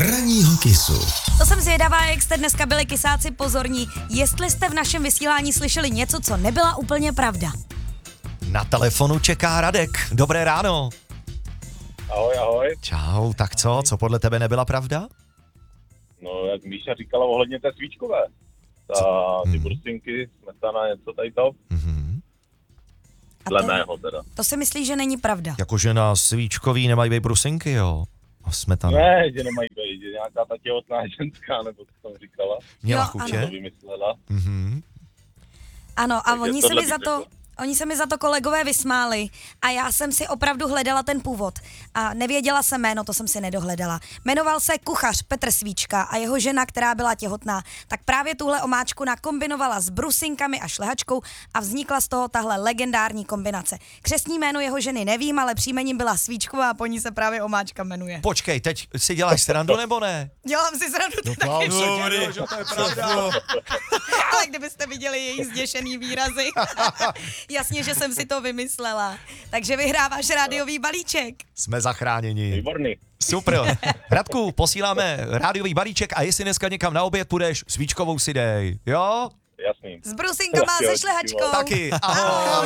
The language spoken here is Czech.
Ranního kysu. To jsem zvědavá, jak jste dneska byli kysáci pozorní, jestli jste v našem vysílání slyšeli něco, co nebyla úplně pravda. Na telefonu čeká Radek. Dobré ráno. Ahoj, ahoj. Čau, tak co? Co podle tebe nebyla pravda? No, jak Míša říkala ohledně té svíčkové. Ty brustinky, smetana, něco tady to. Dle mého teda. To si myslí, že není pravda. Jakože na svíčkový nemají být brusinky, jo? A smetana. Ne, že nemají být, že nějaká ta těhotná ženská, nebo co jsem říkala. Měla Jo, chutě? To vymyslela. Ano, a Takže oni tohle bych řekl. Oni se mi za to kolegové vysmáli a já jsem si opravdu hledala ten původ. A nevěděla jsem jméno, to jsem si nedohledala. Jmenoval se kuchař Petr Svíčka a jeho žena, která byla těhotná, tak právě tuhle omáčku nakombinovala s brusinkami a šlehačkou a vznikla z toho tahle legendární kombinace. Křestní jméno jeho ženy nevím, ale příjmením byla Svíčková a po ní se právě omáčka jmenuje. Počkej, teď si děláš srandu nebo ne? Dělám si srandu taky. Že to je pravda. Ale kdybyste viděli její zděšený výrazy. Jasně, že jsem si to vymyslela. Takže vyhráváš rádiový balíček. Jsme zachráněni. Výborný. Super. Radku, posíláme rádiový balíček a jestli dneska někam na oběd půjdeš, svíčkovou si dej, jo? Jasný. S brusinkama a se šlehačkou. Taky, ahoj.